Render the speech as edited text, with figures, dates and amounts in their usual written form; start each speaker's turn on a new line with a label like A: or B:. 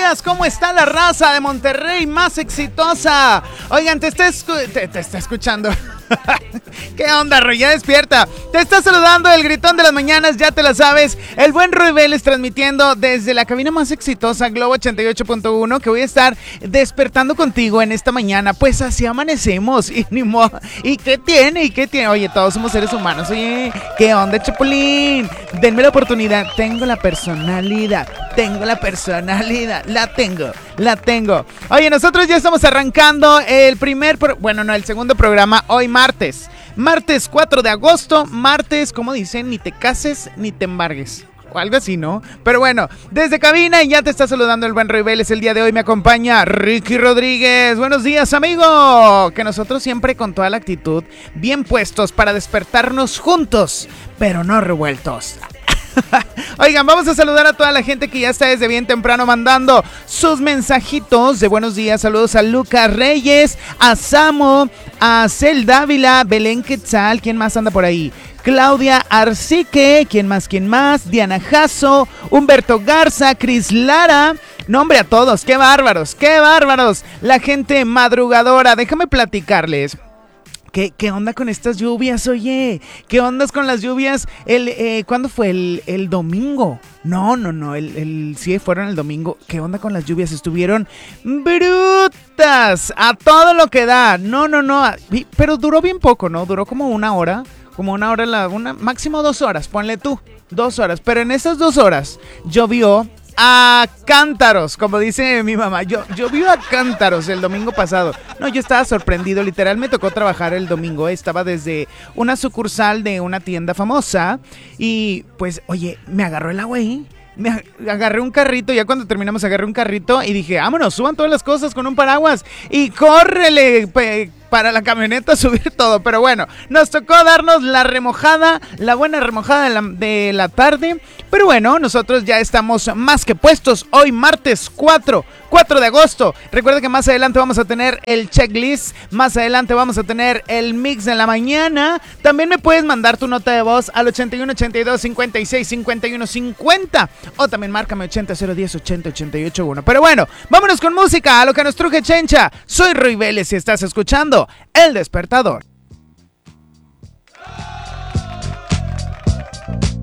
A: días. ¿Cómo está la raza de Monterrey más exitosa? Oigan, te está escuchando. ¿Qué onda, Roy? Ya despierta. Te está saludando el gritón de las mañanas, ya te la sabes. El buen Roy Vélez transmitiendo desde la cabina más exitosa, Globo 88.1, que voy a estar despertando contigo en esta mañana. Pues así amanecemos y ni modo. ¿Y qué tiene? ¿Y qué tiene? Oye, todos somos seres humanos. Oye, ¿qué onda, Chapulín? Denme la oportunidad. Tengo la personalidad. La tengo. Oye, nosotros ya estamos arrancando el segundo programa hoy martes 4 de agosto, ¿cómo dicen? Ni te cases ni te embargues, o algo así, ¿no? Pero bueno, desde cabina y ya te está saludando el buen Roy Vélez. El día de hoy me acompaña Ricky Rodríguez. Buenos días, amigo. Que nosotros siempre con toda la actitud, bien puestos para despertarnos juntos, pero no revueltos. Oigan, vamos a saludar a toda la gente que ya está desde bien temprano mandando sus mensajitos de buenos días. Saludos a Lucas Reyes, a Samo, a Cel Dávila, Belén Quetzal, ¿quién más anda por ahí? Claudia Arcique, ¿quién más? Diana Jasso, Humberto Garza, Cris Lara. Nombre a todos, qué bárbaros. La gente madrugadora, déjame platicarles. ¿Qué onda con estas lluvias, oye? ¿Qué ondas con las lluvias? ¿Cuándo fue? ¿El domingo? No, sí fueron el domingo. ¿Qué onda con las lluvias? Estuvieron brutas, a todo lo que da. No, pero duró bien poco, ¿no? Duró como una hora, máximo 2 horas, ponle tú, 2 horas. Pero en esas 2 horas llovió a cántaros, como dice mi mamá. Yo vi a cántaros el domingo pasado. No, yo estaba sorprendido, literal me tocó trabajar el domingo. Estaba desde una sucursal de una tienda famosa y pues, oye, me agarró el agua ahí. Me agarré un carrito, ya cuando terminamos agarré un carrito y dije, vámonos, suban todas las cosas con un paraguas y córrele para la camioneta a subir todo. Pero bueno, nos tocó darnos la buena remojada de la tarde. Pero bueno, nosotros ya estamos más que puestos. Hoy martes 4 de agosto. Recuerda que más adelante vamos a tener el checklist. Más adelante vamos a tener el mix de la mañana. También me puedes mandar tu nota de voz al 81 82 56 51 50. O también márcame 80 010 80 88 1. Pero bueno, vámonos con música, a lo que nos truje Chencha. Soy Roy Vélez y estás escuchando El Despertador.